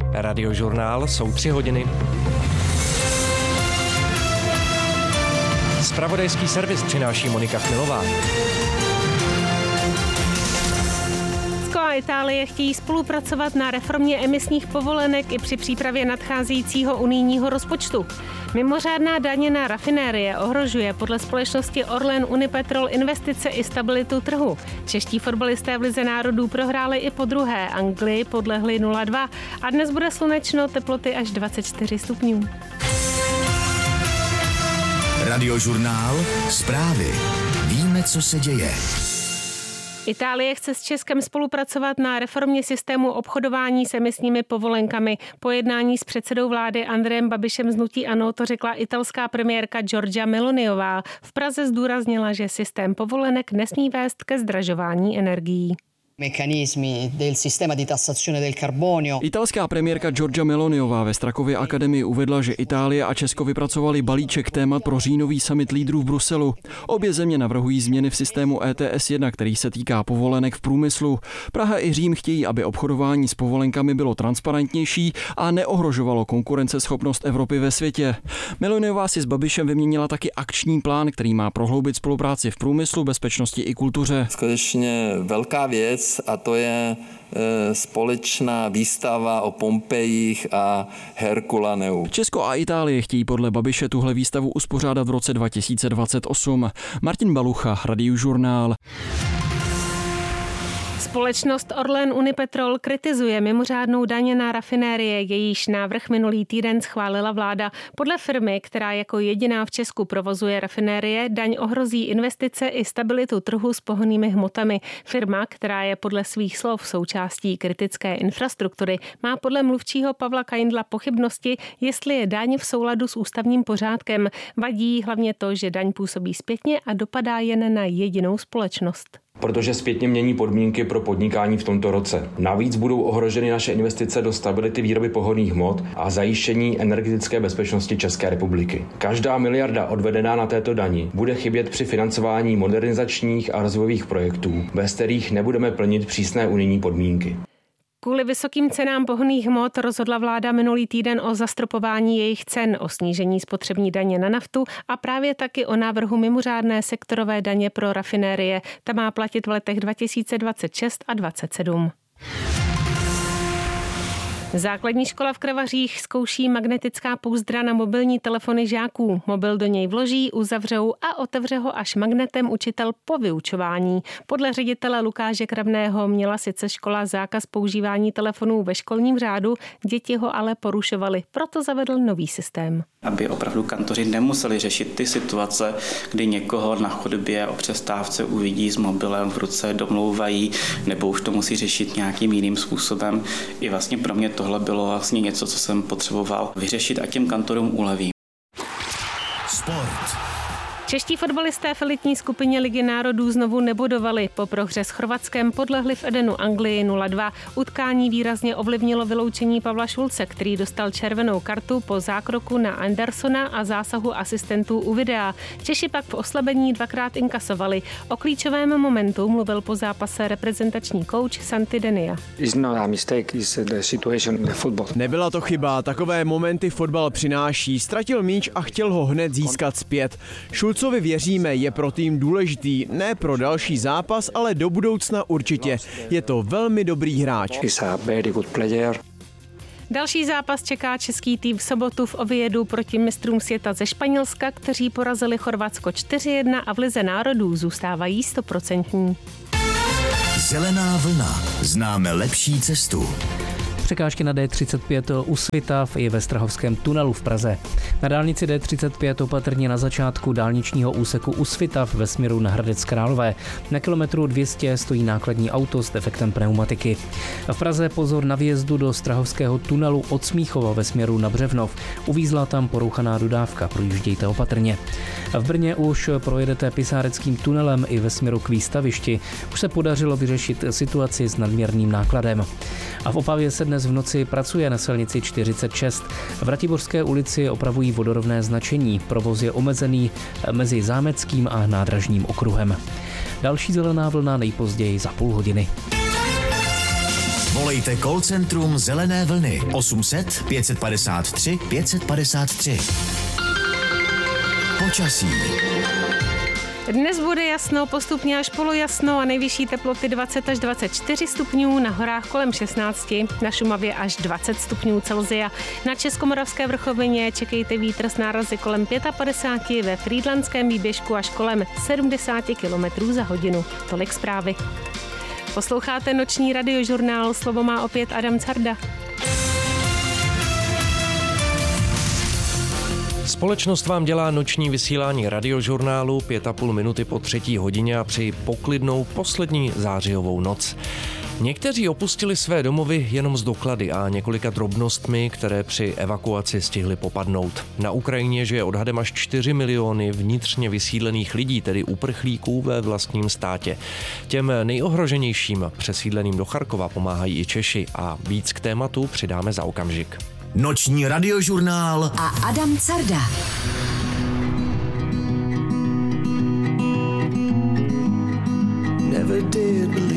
Radiožurnál jsou 3 hodiny. Zpravodajský servis přináší Monika Chmilová. A Itálie chtějí spolupracovat na reformě emisních povolenek i při přípravě nadcházejícího unijního rozpočtu. Mimořádná daň na rafinérie ohrožuje podle společnosti Orlen Unipetrol investice i stabilitu trhu. Čeští fotbalisté v Lize národů prohráli i po druhé, Anglii podlehli 0-2 a dnes bude slunečno, teploty až 24 stupňů. Radiožurnál, zprávy. Víme, co se děje. Itálie chce s Českem spolupracovat na reformě systému obchodování s emisními povolenkami. Po jednání s předsedou vlády Andrejem Babišem z hnutí ANO to řekla italská premiérka Giorgia Meloniová. V Praze zdůraznila, že systém povolenek nesmí vést ke zdražování energií. Italská premiérka Giorgia Meloniová ve Strakově akademii uvedla, že Itálie a Česko vypracovali balíček témat pro říjnový summit lídrů v Bruselu. Obě země navrhují změny v systému ETS1, který se týká povolenek v průmyslu. Praha i Řím chtějí, aby obchodování s povolenkami bylo transparentnější a neohrožovalo konkurenceschopnost Evropy ve světě. Meloniová si s Babišem vyměnila taky akční plán, který má prohloubit spolupráci v průmyslu, bezpečnosti i kultuře. Skutečně velká věc. A to je společná výstava o Pompejích a Herkulaneu. Česko a Itálie chtějí podle Babiše tuhle výstavu uspořádat v roce 2028. Martin Balucha, Radiožurnál. Společnost Orlen Unipetrol kritizuje mimořádnou daň na rafinérie, jejíž návrh minulý týden schválila vláda. Podle firmy, která jako jediná v Česku provozuje rafinérie, daň ohrozí investice i stabilitu trhu s pohonnými hmotami. Firma, která je podle svých slov součástí kritické infrastruktury, má podle mluvčího Pavla Kaindla pochybnosti, jestli je daň v souladu s ústavním pořádkem. Vadí hlavně to, že daň působí zpětně a dopadá jen na jedinou společnost. Protože zpětně mění podmínky pro podnikání v tomto roce. Navíc budou ohroženy naše investice do stability výroby pohonných hmot a zajištění energetické bezpečnosti České republiky. Každá miliarda odvedená na této dani bude chybět při financování modernizačních a rozvojových projektů, bez kterých nebudeme plnit přísné unijní podmínky. Kvůli vysokým cenám pohonných hmot rozhodla vláda minulý týden o zastropování jejich cen, o snížení spotřební daně na naftu a právě taky o návrhu mimořádné sektorové daně pro rafinérie. Ta má platit v letech 2026 a 2027. Základní škola v Kravařích zkouší magnetická pouzdra na mobilní telefony žáků. Mobil do něj vloží, uzavřou a otevře ho až magnetem učitel po vyučování. Podle ředitele Lukáše Kravného měla sice škola zákaz používání telefonů ve školním řádu, děti ho ale porušovaly, proto zavedl nový systém. Aby opravdu kantoři nemuseli řešit ty situace, kdy někoho na chodbě o přestávce uvidí s mobilem v ruce, domlouvají, nebo už to musí řešit nějakým jiným způsobem. I vlastně pro mě tohle bylo vlastně něco, co jsem potřeboval vyřešit a těm kantorům uleví. Sport. Čeští fotbalisté v elitní skupině Ligy národů znovu nebodovali. Po prohře s Chorvatskem podlehli v Edenu Anglii 0-2. Utkání výrazně ovlivnilo vyloučení Pavla Šulce, který dostal červenou kartu po zákroku na Andersona a zásahu asistentů u videa. Češi pak v oslabení 2krát inkasovali. O klíčovém momentu mluvil po zápase reprezentační kouč Santi Denia. Nebyla to chyba, takové momenty fotbal přináší. Ztratil míč a chtěl ho hned získat zpět. Šulcovi věříme, je pro tým důležitý, ne pro další zápas, ale do budoucna určitě. Je to velmi dobrý hráč. Další zápas čeká český tým v sobotu v Oviedu proti mistrům světa ze Španělska, kteří porazili Chorvatsko 4-1 a v Lize národů zůstávají 100%. Zelená vlna. Známe lepší cestu. Překážky na D35 u Svitav i ve Strahovském tunelu v Praze. Na dálnici D35 opatrně na začátku dálničního úseku u Svitav ve směru na Hradec Králové. Na kilometru 200 stojí nákladní auto s defektem pneumatiky. V Praze pozor na výjezdu do Strahovského tunelu od Smíchova ve směru na Břevnov. Uvízla tam porouchaná dodávka, projíždějte opatrně. V Brně už projedete Pisáreckým tunelem i ve směru k výstavišti. Už se podařilo vyřešit situaci s nadměrným nákladem. A v Opavě se dnes v noci pracuje na silnici 46. V Ratiborské ulici opravují vodorovné značení. Provoz je omezený mezi Zámeckým a Nádražním okruhem. Další zelená vlna nejpozději za půl hodiny. Volejte call centrum Zelené vlny 800 553 553. Počasí. Dnes bude jasno, postupně až polojasno a nejvyšší teploty 20 až 24 stupňů, na horách kolem 16, na Šumavě až 20 stupňů Celsia. Na Českomoravské vrchovině čekejte vítr s nárazy kolem 55, ve Frýdlantském výběžku až kolem 70 km za hodinu. Tolik zprávy. Posloucháte noční radiožurnál, slovo má opět Adam Carda. Společnost vám dělá noční vysílání radiožurnálu 5,5 minuty po 3. hodině a přeji poklidnou poslední zářijovou noc. Někteří opustili své domovy jenom s doklady a několika drobnostmi, které při evakuaci stihli popadnout. Na Ukrajině žije odhadem až 4 miliony vnitřně vysídlených lidí, tedy uprchlíků ve vlastním státě. Těm nejohroženějším přesídleným do Charkova pomáhají i Češi a víc k tématu přidáme za okamžik. Noční radiožurnál a Adam Carda. Never did